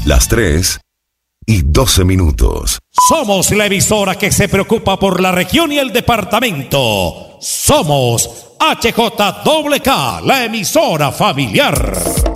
Las 3:12. Somos la emisora que se preocupa por la región y el departamento. Somos HJWK, la emisora familiar.